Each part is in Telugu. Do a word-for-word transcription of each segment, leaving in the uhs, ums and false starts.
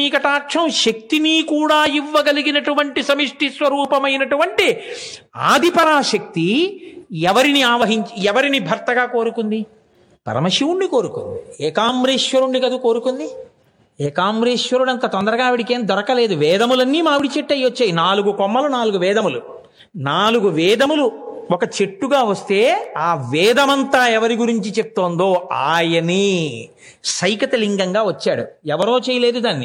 కటాక్షం శక్తిని కూడా ఇవ్వగలిగినటువంటి సమిష్టి స్వరూపమైనటువంటి ఆదిపరాశక్తి ఎవరిని ఆవహించి ఎవరిని భర్తగా కోరుకుంది? పరమశివుణ్ణి కోరుకుంది. ఏకాంబరేశ్వరుణ్ణి కదా కోరుకుంది. ఏకాంబరేశ్వరుడు అంత తొందరగా ఆవిడికేం దొరకలేదు. వేదములన్నీ మామిడి చెట్టు అయ్యి వచ్చాయి. నాలుగు కొమ్మలు, నాలుగు వేదములు. నాలుగు వేదములు ఒక చెట్టుగా వస్తే ఆ వేదమంతా ఎవరి గురించి చెప్తోందో ఆయనే సైకత లింగంగా వచ్చాడు. ఎవరో చేయలేదు దాన్ని,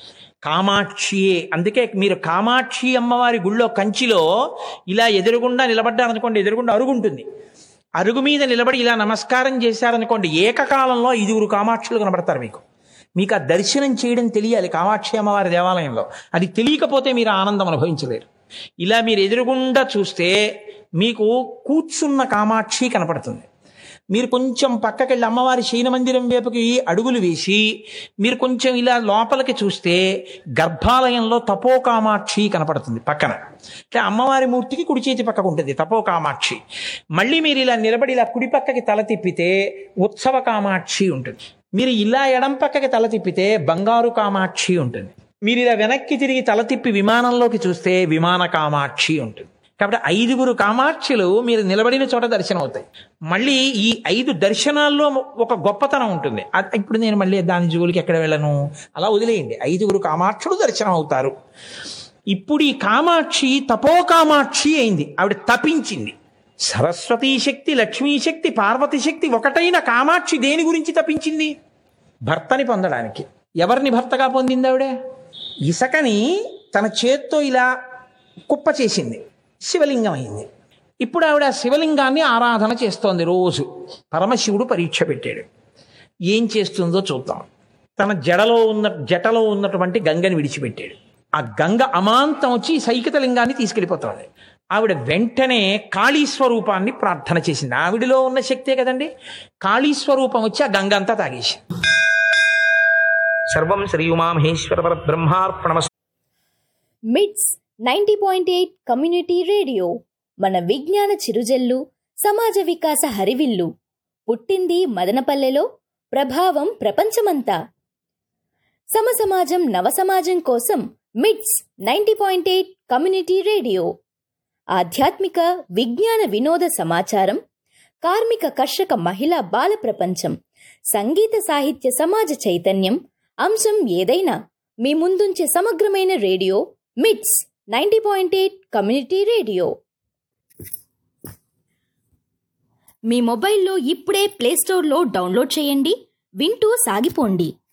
కామాక్షియే. అందుకే మీరు కామాక్షి అమ్మవారి గుళ్ళో కంచిలో ఇలా ఎదురుగుండా నిలబడ్డారనుకోండి, ఎదురుగుండా అరుగుంటుంది. అరుగు మీద నిలబడి ఇలా నమస్కారం చేశారనుకోండి, ఏకకాలంలో ఐదుగురు కామాక్షులు కనబడతారు మీకు. మీకు ఆ దర్శనం చేయడం తెలియాలి కామాక్షి అమ్మవారి దేవాలయంలో. అది తెలియకపోతే మీరు ఆనందం అనుభవించలేరు. ఇలా మీరు ఎదురుగుండా చూస్తే మీకు కూర్చున్న కామాక్షి కనపడుతుంది. మీరు కొంచెం పక్కకెళ్ళి అమ్మవారి శయన మందిరం వైపుకి అడుగులు వేసి మీరు కొంచెం ఇలా లోపలికి చూస్తే గర్భాలయంలో తపో కామాక్షి కనపడుతుంది పక్కన. అంటే అమ్మవారి మూర్తికి కుడి చేతి పక్కకు ఉంటుంది తపో కామాక్షి. మళ్ళీ మీరు ఇలా నిలబడి ఇలా కుడి పక్కకి తల తిప్పితే ఉత్సవ కామాక్షి ఉంటుంది. మీరు ఇలా ఎడం పక్కకి తల తిప్పితే బంగారు కామాక్షి ఉంటుంది. మీరు ఇలా వెనక్కి తిరిగి తల తిప్పి విమానంలోకి చూస్తే విమాన కామాక్షి ఉంటుంది. కాబట్టి ఐదుగురు కామాక్షులు మీరు నిలబడిన చోట దర్శనం అవుతాయి. మళ్ళీ ఈ ఐదు దర్శనాల్లో ఒక గొప్పతనం ఉంటుంది. ఇప్పుడు నేను మళ్ళీ దాని జోలికి ఎక్కడ వెళ్ళను, అలా వదిలేయండి. ఐదుగురు కామాక్షులు దర్శనం అవుతారు. ఇప్పుడు ఈ కామాక్షి తపో కామాక్షి అయింది. ఆవిడ తపించింది. సరస్వతీ శక్తి, లక్ష్మీ శక్తి, పార్వతీ శక్తి ఒకటైన కామాక్షి దేని గురించి తపించింది? భర్తని పొందడానికి. ఎవరిని భర్తగా పొందింది ఆవిడ? ఇసకని తన చేత్తో ఇలా కుప్ప చేసింది, శివలింగం అయింది. ఇప్పుడు ఆవిడ శివలింగాన్ని ఆరాధన చేస్తోంది రోజు. పరమశివుడు పరీక్ష పెట్టాడు. ఏం చేస్తుందో చూద్దాం. తన జడలో ఉన్న జటలో ఉన్నటువంటి గంగని విడిచిపెట్టాడు. ఆ గంగ అమాంతం వచ్చి సైకిత లింగాన్ని తీసుకెళ్ళిపోతుంది. ఆవిడ వెంటనే కాళీ స్వరూపాన్ని ప్రార్థన చేసింది. ఆవిడలో ఉన్న శక్తే కదండి. కాళీ స్వరూపం వచ్చి ఆ గంగ అంతా తాగేసింది. సర్వం శ్రీ ఉమామహేశ్వర పరబ్రహ్మార్పణమస్తు. మిట్స్ ninety point eight community radio మన విజ్ఞాన చిరుజల్లు, సమాజ వికాస హరివిల్లు. పుట్టింది మదనపల్లెలో, ప్రభావం ప్రపంచమంతా. సమసమాజం నవసమాజం కోసం మిట్స్ ninety point eight community radio. ఆధ్యాత్మిక, విజ్ఞాన, వినోద సమాచారం, కార్మిక, కర్షక, మహిళా, బాల ప్రపంచం, సంగీత, సాహిత్య, సమాజ చైతన్యం, అంశం ఏదైనా మీ ముందుంచే సమగ్రమైన రేడియో మిట్స్ ninety point eight community radio. మీ మొబైల్లో ఇప్పుడే ప్లేస్టోర్లో డౌన్లోడ్ చేయండి, వింటూ సాగిపోండి.